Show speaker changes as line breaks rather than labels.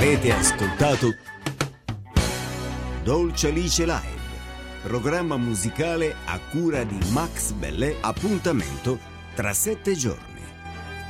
Avete ascoltato Dolce Alice Live, programma musicale a cura di Max Bellè. Appuntamento tra 7 giorni.